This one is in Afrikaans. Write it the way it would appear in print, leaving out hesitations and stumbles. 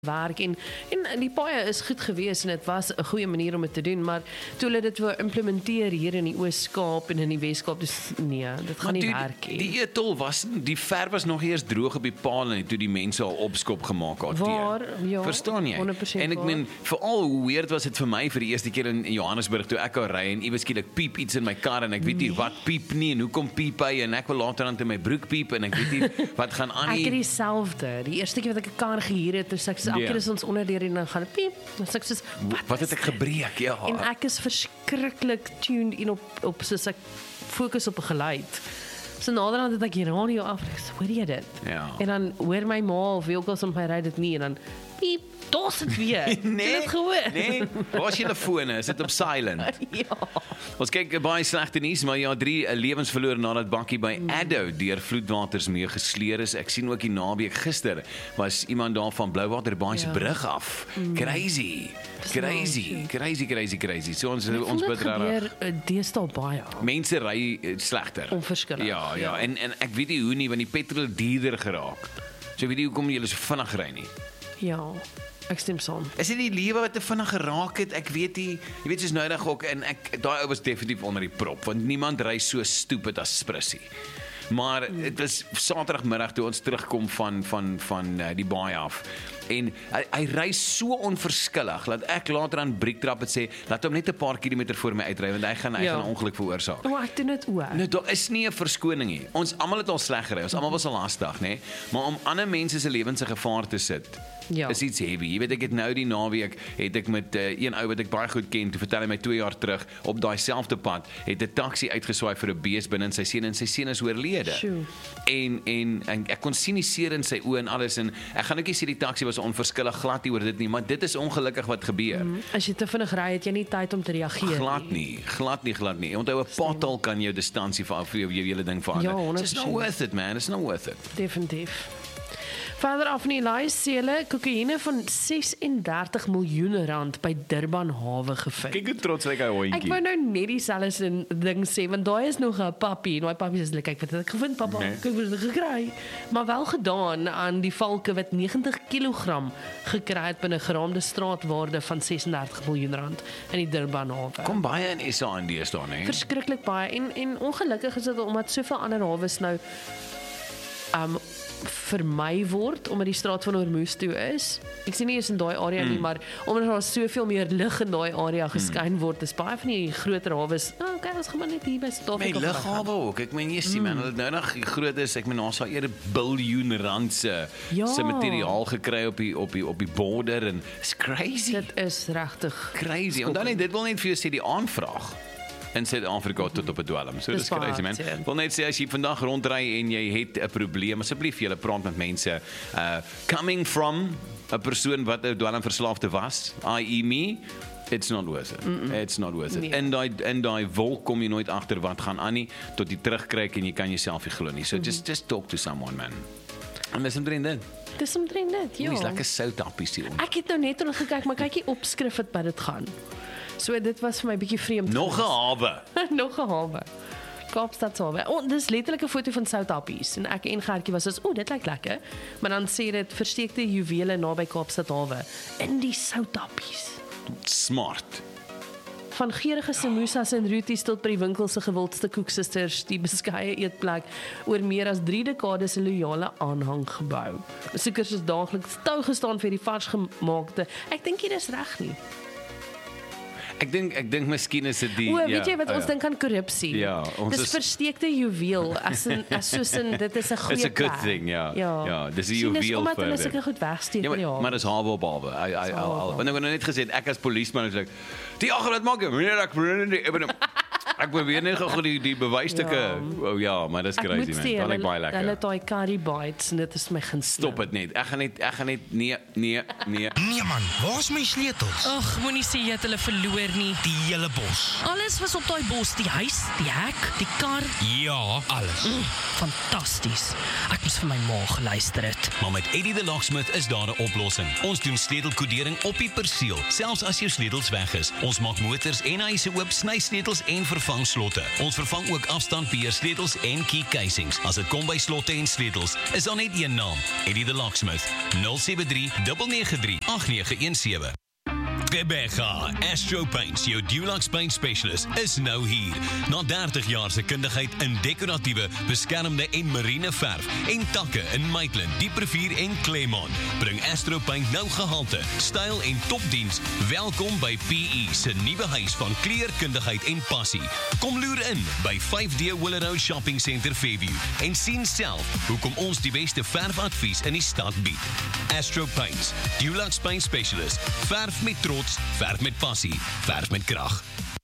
werk en die paaie is goed geweest en dit was 'n goeie manier om dit te doen, maar toe hulle dit wou implementeer hier in die Oos-Kaap en in die Wes-Kaap, dis nee, dit gaan nie werk nie. Die etol was, die verf was nog eers droog op die paal en toe die mense al opskop gemaak het. Waar, ja, verstaan jy? 100% En ek meen, veral hoe weird was dit vir my vir die eerste keer in Johannesburg toe ek al ry en iewers skielik piep iets in my kar en ek weet nie wat piep nie en hoekom piep hy en ek wil later aan in my broek piep en ek weet nie wat gaan aan nie. Ek het dieselfde. Die eerste keer wat ek 'n kar gehuur het, dus ek sê elke keer is ons onder deur en dan gaan dit piep. Dan sê ek soos wat het ek gebreek? Ja. En ek is verskriklik tuned in op soos ek fokus op 'n geluid. So naderhand het ek die radio af, hoor jy dit? Ja. En dan hoor my ma of wie ook al soms my ry dit nie en dan piep, daar's dit weer. Nee, het gehoor? nee, waar is julle fone? Is dit op silent? Ja. Ons kyk baie slegte nuus, maar ja, 3 lewens verloor nadat bakkie by Addo deur vloedwaters mee gesleer is. Ek sien ook die naweek gister was iemand daar van Blouwaterbaai se brug af. Crazy. So ons bid gebeur deesdae baie. Mense ry slegter. Onverskillig. Ja, en ek weet nie hoe nie, want die petrol duurder geraak. So ek weet nie hoekom julle so vinnig ry nie. Ja. Ek stem saam. Is dit die lewe wat te vinnig geraak het? Ek weet nie. Jy weet soos noudag ook en daai ou was definitief onder die prop want niemand ry so stupid as Sprissie. Maar dit was Saterdagmiddag toe ons terugkom van die baai af. En hy ry so onverskillig dat ek later aan Briektrap het sê laat hom net 'n paar kilometer voor my uitry want hy gaan 'n ongeluk veroorsaak. Ek doen dit ook. Nou daar is nie 'n verskoning nie. Ons almal het al sleg gery. Ons almal was al lastig, nê? Maar om ander mense se lewens in gevaar te sit. Ja. Is iets heavy. Jy weet ek het nou die naweek het ek met een ou wat ek baie goed ken, toe vertel hy my 2 jaar terug op daai selfde pad het 'n taxi uitgeswaai vir 'n bees binne in sy seun en sy seun is oorlede. En ek kon sien die seer in sy oë en alles en ek gaan ook nie sê die taxi was onverskillig glad nie oor dit nie, maar dit is ongelukkig wat gebeur. As jy te vinnig ry, het jy nie tyd om te reageer. Glad nie. Onthou 'n pothole kan jou distansie vir jou hele ding verander. Ja, It's not worth it, man. It's not worth it. Definitief. Verder af in die lys sê hulle kokaine van 36 miljoen rand by Durban hawe gevang. Kyk hoe trots lyk hy hondjie. Ek wou nou net dieselfde ding sê want daai is nog 'n pappie en daai pappie sê kyk wat het ek gevind pappa, kyk wat het ek gekry. Maar wel gedaan aan die valke wat 90 kg gekry het binne geraamde straatwaarde van 36 miljoen rand in die Durban hawe. Kom baie in SA en deesdae, hè. Verskriklik baie en ongelukkig is dit omdat soveel ander hawes nou vermy word omdat die straat van Hormuz toe is. Ek sien nie eens in daai area nie, maar omdat daar soveel meer lig in daai area geskyn word, is baie van die groter hawes. Okay, ons gaan maar net hier by Suid-Afrika. My lughawe ook. Ek meen jy sien man, hulle nou nog groot is. Ek meen ons sal eers 'n biljoen rand se materiaal gekry op die border en it's crazy. Dit is regtig crazy. En dan dit wil net vir jou sê die aanvraag in Suid-Afrika tot op 'n dwelm. So dis crazy man. Wil net sê as jy vandag rondry en jy het 'n probleem, asseblief julle praat met mense coming from 'n persoon wat 'n dwelmverslaafde was, i.e. me. It's not worth it. It's not worth it. Nee. En daai wolk kom jy nooit agter wat gaan aan nie tot jy terugkry en jy kan jouself nie glo nie. So just talk to someone man. En dis omtrent dit. Dis omtrent dit, ja. Dis lekker soutappies hier. Ek het nou net gekyk, maar kyk die opskrif wat by dit gaan. So dit was vir my bietjie vreemd. Nog 'n hawe. Nog 'n hawe. Kaapstad se hawe. Dis letterlik 'n foto van soutappies en ek en Gertjie was so, dit lyk lekker. Maar dan sê dit versteekte juwele naby Kaapstad hawe in die soutappies. Smart. Van geurende samosas en roties tot by die winkel se gewildste koeksisters, die beskeie eetplek oor meer as 3 dekades 'n loyale aanhang gebou. Besoekers is daagliks stou gestaan vir die vars gemaakte. Ek dink dit is reg nie. Ek dink miskien is dit die weet jy wat ons dink aan korrupsie? Ja, ons dis versteekte juweel as soos in dit is 'n goeie It's a good thing, ja. Dis 'n juweel vir. Omdat hulle seker goed wegsteek in die hawe. Maar dis hawe op hawe. Want ek het net gesê ek as polisieman is die agter maak ek probeer net gou die bewysstukke. Maar dis crazy man. Dit lyk baie lekker. Hulle het daai curry bites en dit is my gunsteling. Stop dit net. Ek gaan net nee. Nee man, waar's my sleutels? Ag, moenie sê jy het hulle verloor nie. Die hele bos. Alles was op daai bos, die huis, die hek, die kar. Ja, alles. Fantasties. Ek moes vir my ma geluister het. Maar met Eddie the Locksmith is daar 'n oplossing. Ons doen sleutelkodering op die perseel, selfs as jou sleutels weg is. Ons maak motors en huise oop, sny sleutels en vervang vervang slotte. Ons vervang ook afstandbeheer sleutels en key casings. As dit kom by slotte en sleutels, is daar net een naam: Eddie the Locksmith. 073 993 8917. Rebecca, Astro Paints, jou Dulux Paint Specialist, is nou hier. Na 30 jaar se kundigheid in dekoratiewe, beskermde en marine verf en takke in Maitland, Dieprivier en Claremont, bring Astro Paint nou gehalte, styl en topdiens. Welkom by PE se nuwe huis van kleurkundigheid en passie. Kom loer in by 5D Willow Shopping Centre Fairview en sien self hoekom ons die beste verfadvies in die stad bied. Astro Paints, Dulux Paint Specialist, verf met trots, verf met passie, verf met krag.